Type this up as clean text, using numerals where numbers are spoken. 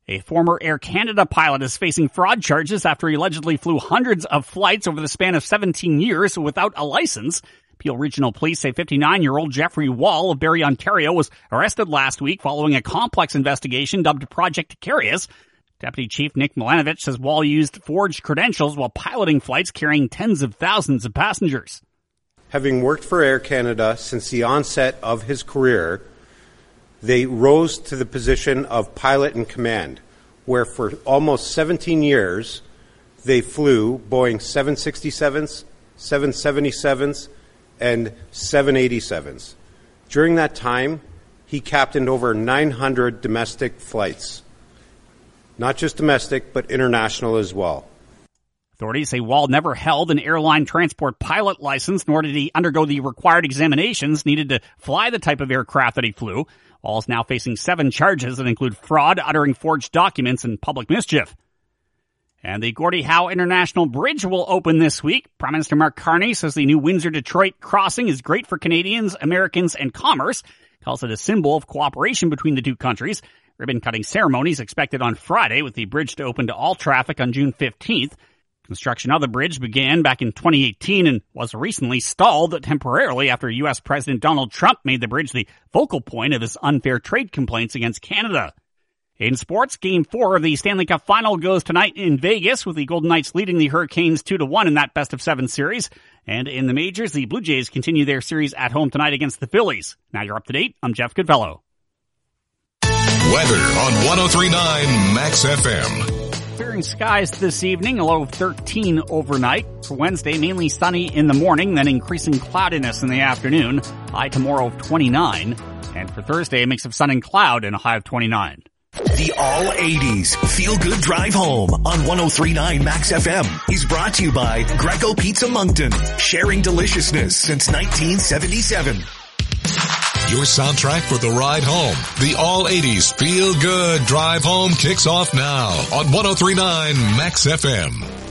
A former Air Canada pilot is facing fraud charges after he allegedly flew hundreds of flights over the span of 17 years without a license. Peel Regional Police say 59-year-old Jeffrey Wall of Barrie, Ontario was arrested last week following a complex investigation dubbed Project Carious. Deputy Chief Nick Milanovich says Wall used forged credentials while piloting flights carrying tens of thousands of passengers. Having worked for Air Canada since the onset of his career, they rose to the position of pilot in command, where for almost 17 years they flew Boeing 767s, 777s, and 787s. During that time, he captained over 900 domestic flights. Not just domestic, but international as well. Authorities say Wall never held an airline transport pilot license, nor did he undergo the required examinations needed to fly the type of aircraft that he flew. Wall is now facing 7 charges that include fraud, uttering forged documents, and public mischief. And the Gordie Howe International Bridge will open this week. Prime Minister Mark Carney says the new Windsor-Detroit crossing is great for Canadians, Americans, and commerce. He calls it a symbol of cooperation between the two countries. Ribbon-cutting ceremony is expected on Friday, with the bridge to open to all traffic on June 15th. Construction of the bridge began back in 2018 and was recently stalled temporarily after U.S. President Donald Trump made the bridge the focal point of his unfair trade complaints against Canada. In sports, Game 4 of the Stanley Cup Final goes tonight in Vegas, with the Golden Knights leading the Hurricanes 2-1 in that best-of-7 series. And in the majors, the Blue Jays continue their series at home tonight against the Phillies. Now you're up to date. I'm Jeff Goodfellow. Weather on 103.9 Max FM. Clearing skies this evening, a low of 13 overnight. For Wednesday, mainly sunny in the morning, then increasing cloudiness in the afternoon. High tomorrow of 29. And for Thursday, a mix of sun and cloud and a high of 29. The All 80s Feel Good Drive Home on 103.9 Max FM is brought to you by Greco Pizza Moncton, sharing deliciousness since 1977. Your soundtrack for the ride home. The All 80s Feel Good Drive Home kicks off now on 103.9 Max FM.